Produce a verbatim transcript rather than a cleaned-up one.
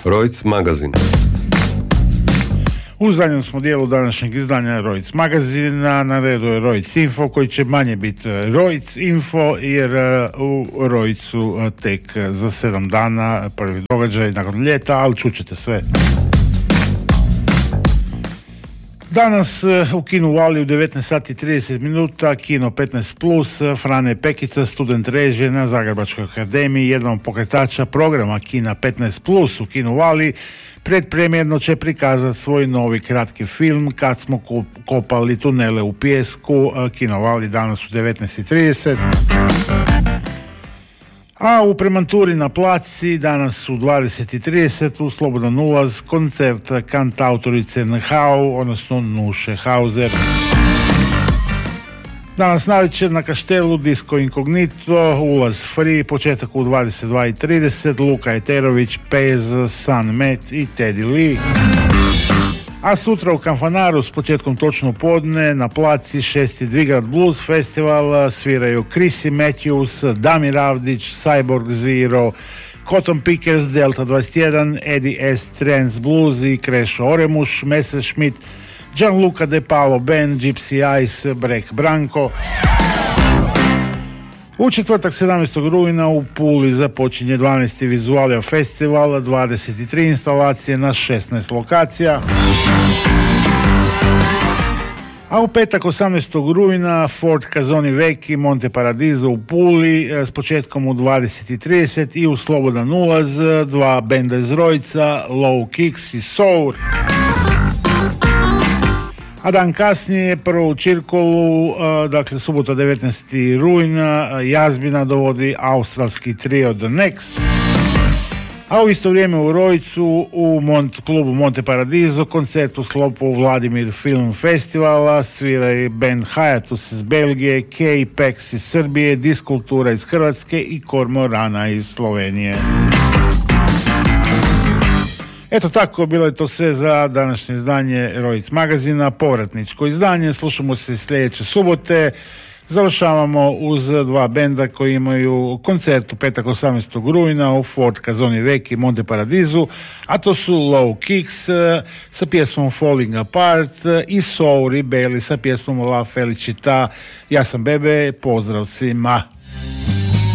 Rojc magazin. U zadnjem smo dijelu današnjeg izdanja Rojc magazina. Na redu je Rojc Info, koji će manje biti Rojc Info, jer u Rojcu tek za sedam dana prvi događaj nakon ljeta, ali čućete sve. Danas u kinu Vali u devetnaest sati i trideset minuta, kino petnaest plus, Frane Pekica, student režije na Zagrebačkoj akademiji, jedan od pokretača programa kina petnaest plus u kinu Vali, predpremjerno će prikazati svoj novi kratki film Kad smo kopali tunele u pijesku. Kino Vali danas u devetnaest i trideset. A u Premanturi na Placi danas u dvadeset i trideset u slobodan ulaz koncert kantautorice Nhau, odnosno Nuše Hauser. Danas navečer na Kaštelu Disco Incognito, ulaz free, početak u dvadeset dva i trideset, Luka Eterović, Pez, San Met i Teddy Lee. A sutra u Kanfanaru s početkom točno podne na Placi šesti Dvigrad Blues Festival sviraju Chrissy Matthews, Damir Avdić, Cyborg Zero, Cotton Pickers, Delta dvadeset jedan, Eddie S. Trans Blues i Krešo Oremuš, Messerschmitt, Gianluca De Palo Band, Gypsy Ice, Break Branko. U četvrtak sedamnaestog rujna u Puli započinje dvanaesti Vizualija festival, dvadeset tri instalacije na šesnaest lokacija. A u petak osamnaestog rujna Fort Casoni Vecchi, Monte Paradiso u Puli s početkom u dvadeset i trideset i u slobodan ulaz dva benda iz Rojca, Low Kicks i Sour. A dan kasnije, prvo u Čirkolu, dakle subota devetnaestog rujna, Jazbina dovodi australski trio The Next. A u isto vrijeme u Rojcu, u Mont, klubu Monte Paradiso, koncert u sklopu Vladimir Film Festivala, sviraju band Hayatus iz Belgije, K-Pex iz Srbije, Diskultura iz Hrvatske i Kormorana iz Slovenije. Eto tako, bilo je to sve za današnje izdanje Rojc magazina, povratničko izdanje. Slušamo se sljedeće subote. Završavamo uz dva benda koji imaju koncert u petak osamnaestog rujna u Fort Casoni Vecchi, Monte Paradisu, a to su Low Kicks sa pjesmom Falling Apart i Sour i Bailey sa pjesmom La Felicita. Ja sam Bebe, pozdrav svima.